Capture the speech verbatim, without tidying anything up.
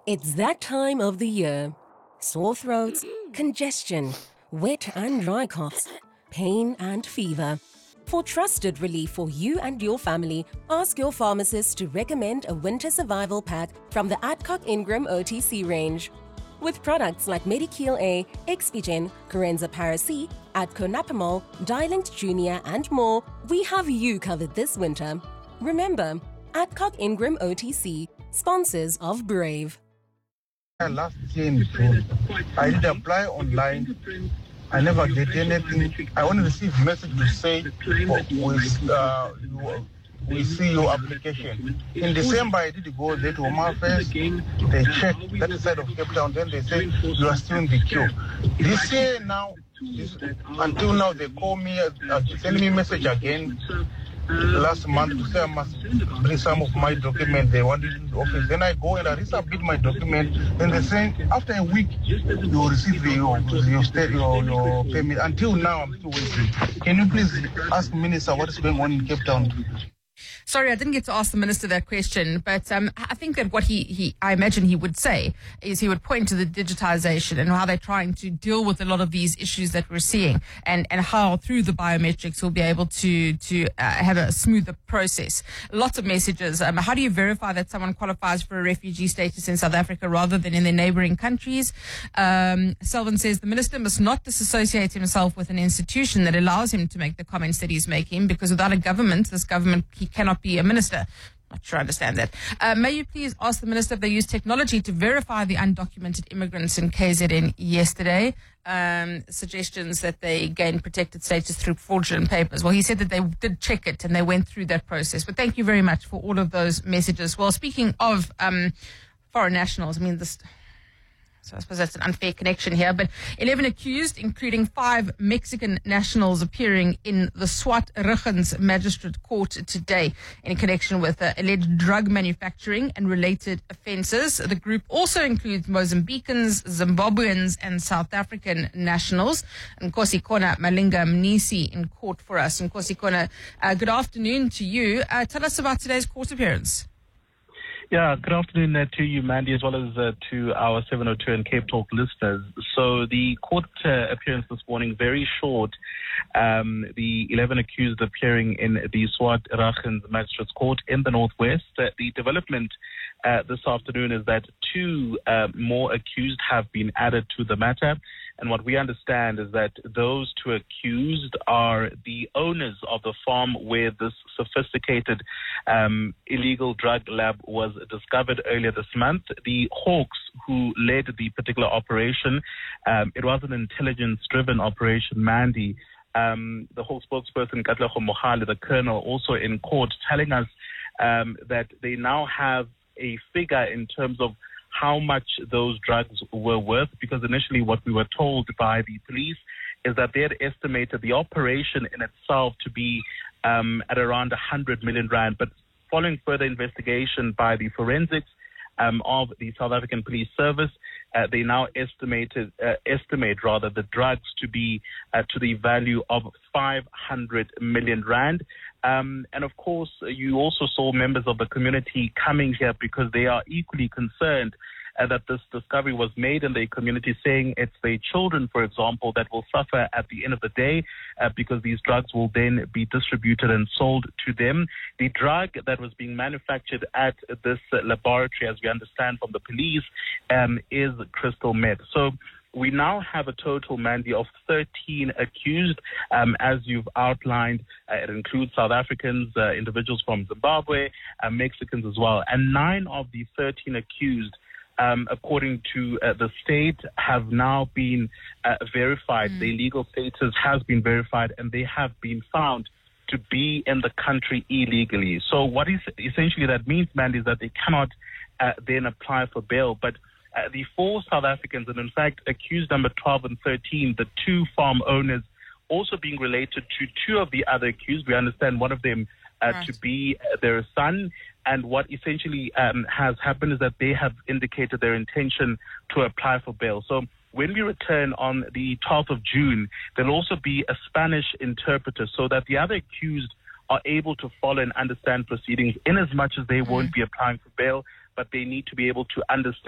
It's that time of the year. Sore throats, congestion, wet and dry coughs, pain and fever. For trusted relief for you and your family, ask your pharmacist to recommend a winter survival pack from the Adcock Ingram O T C range. With products like Medikil A, Expigen, Corenza Para-C, Adco Napamol, Dialint Junior and more, we have you covered this winter. Remember, Adcock Ingram O T C, sponsors of Brave. Last year in June, I did apply online. I never did anything. I only received a message to say, oh, we, uh, we see your application. In December, I did go there to Home Affairs. They checked that side of Cape Town. Then they say, you are still in the queue. This year now, this, until now, they call me, uh, send me a message again. Last month to say I must bring some of my documents. They wanted in the office. Then I go and I resubmit my document. Then they say after a week you will receive your your, state, your your payment. Until now I'm still waiting. Can you please ask Minister what is going on in Cape Town? Sorry, I didn't get to ask the Minister that question, but um, I think that what he, he, I imagine he would say is he would point to the digitization and how they're trying to deal with a lot of these issues that we're seeing, and, and how through the biometrics we'll be able to, to uh, have a smoother process. Lots of messages. Um, how do you verify that someone qualifies for a refugee status in South Africa rather than in their neighboring countries? Um, Selvin says the Minister must not disassociate himself with an institution that allows him to make the comments that he's making, because without a government, this government, he cannot be a minister. Not sure I understand that. Uh, may you please ask the Minister if they use technology to verify the undocumented immigrants in K Z N yesterday? Um, suggestions that they gain protected status through fraudulent papers. Well, he said that they did check it and they went through that process. But thank you very much for all of those messages. Well, speaking of um, foreign nationals, I mean, this... So I suppose that's an unfair connection here. But eleven accused, including five Mexican nationals, appearing in the Swart-Riggens Magistrate Court today in connection with uh, alleged drug manufacturing and related offences. The group also includes Mozambicans, Zimbabweans and South African nationals. And Nkosikona Malinga Mnisi in court for us. And Nkosikona, uh, good afternoon to you. Uh, tell us about today's court appearance. Yeah, good afternoon uh, to you, Mandy, as well as uh, to our seven oh two and Cape Talk listeners. So the court uh, appearance this morning, very short. Um, the eleven accused appearing in the Swart-Riggens Magistrates Court in the Northwest. Uh, the development uh, this afternoon is that two uh, more accused have been added to the matter. And what we understand is that those two accused are the owners of the farm where this sophisticated um, illegal drug lab was discovered earlier this month. The Hawks who led the particular operation, um, it was an intelligence-driven operation, Mandy. Um, the whole spokesperson, Katlego Mohale, the colonel, also in court, telling us um, that they now have a figure in terms of how much those drugs were worth, because initially what we were told by the police is that they had estimated the operation in itself to be um, at around one hundred million rand. But following further investigation by the forensics um, of the South African Police Service, uh, they now estimated uh, estimate rather the drugs to be uh, to the value of five hundred million rand. Um, and of course, you also saw members of the community coming here because they are equally concerned uh, that this discovery was made in their community, saying it's their children, for example, that will suffer at the end of the day uh, because these drugs will then be distributed and sold to them. The drug that was being manufactured at this uh, laboratory, as we understand from the police, um, is crystal meth. So we now have a total, Mandy, of thirteen accused, um, as you've outlined. Uh, it includes South Africans, uh, individuals from Zimbabwe, uh, Mexicans as well. And nine of the thirteen accused, um, according to uh, the state, have now been uh, verified. Mm. Their legal status has been verified, and they have been found to be in the country illegally. So what is essentially that means, Mandy, is that they cannot uh, then apply for bail. But Uh, the four South Africans, and in fact accused number twelve and thirteen, the two farm owners, also being related to two of the other accused. We understand one of them uh, right. to be uh, their son. And what essentially um, has happened is that they have indicated their intention to apply for bail. So when we return on the twelfth of June, there'll also be a Spanish interpreter so that the other accused are able to follow and understand proceedings in as much as they mm. won't be applying for bail, but they need to be able to understand